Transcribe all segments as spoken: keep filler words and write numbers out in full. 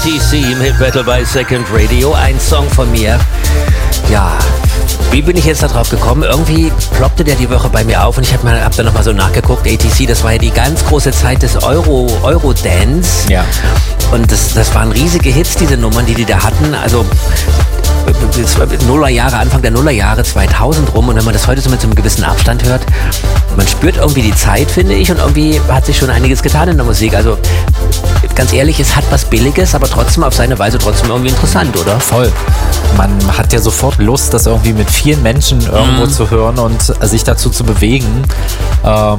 T C im Hit Battle bei Second Radio. Ein Song von mir. Ja, wie bin ich jetzt da drauf gekommen? Irgendwie ploppte der die Woche bei mir auf und ich habe hab dann nochmal so nachgeguckt. A T C, das war ja die ganz große Zeit des Euro, Eurodance. Ja. Und das, das waren riesige Hits, diese Nummern, die die da hatten. Also Nullerjahre, Anfang der Nullerjahre, zweitausend rum. Und wenn man das heute so mit so einem gewissen Abstand hört, man spürt irgendwie die Zeit, finde ich. Und irgendwie hat sich schon einiges getan in der Musik. Also ganz ehrlich, es hat was Billiges, aber trotzdem auf seine Weise trotzdem irgendwie interessant, oder? Voll. Man hat ja sofort Lust, das irgendwie mit vielen Menschen irgendwo Mhm. zu hören und sich dazu zu bewegen. Ähm,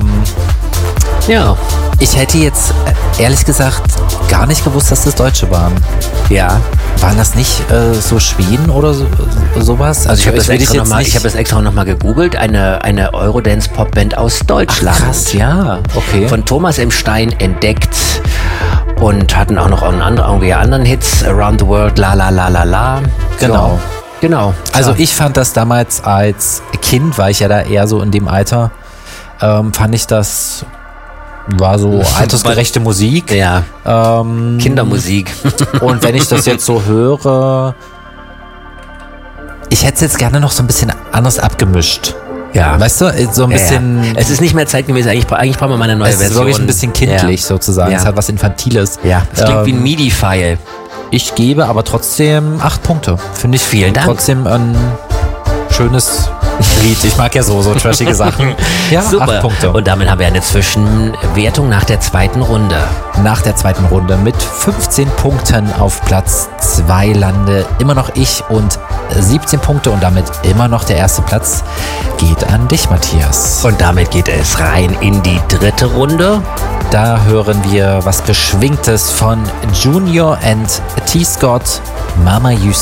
Ja. ich hätte jetzt äh, ehrlich gesagt gar nicht gewusst, dass das Deutsche waren. Ja. Waren das nicht äh, so Schweden oder so, sowas? Also ich habe das, würde extra jetzt noch mal- nicht- ich hab das extra nochmal gegoogelt. Eine, eine Eurodance-Popband aus Deutschland. Krass, ja, okay. Von Thomas M. Stein entdeckt und hatten auch noch einen anderen, irgendwie anderen Hits. Around the World, la la la la la. Genau. So. Genau. Also Ja. ich fand das damals als Kind, war ich ja da eher so in dem Alter, ähm, fand ich das war so altersgerechte Musik. Ja, Ähm, Kindermusik. Und wenn ich das jetzt so höre, ich hätte es jetzt gerne noch so ein bisschen anders abgemischt. Ja. Weißt du, so ein Ja, bisschen. ja. Es ist nicht mehr zeitgemäß. Eigentlich, bra- eigentlich brauchen wir mal eine neue Es ist Version. wirklich ein bisschen kindlich sozusagen. Ja. Es hat was Infantiles. Ja, es klingt Ähm, wie ein MIDI-File. Ich gebe aber trotzdem acht Punkte. Finde ich Vielen Dank. trotzdem ein schönes Lied. Ich mag ja so, so trashige Sachen. Ja, Super. acht Punkte. Und damit haben wir eine Zwischenwertung nach der zweiten Runde. Nach der zweiten Runde mit fünfzehn Punkten auf Platz zwei lande immer noch ich und siebzehn Punkte und damit immer noch der erste Platz geht an dich, Matthias. Und damit geht es rein in die dritte Runde. Da hören wir was Beschwingtes von Junior and T. Scott, Mama You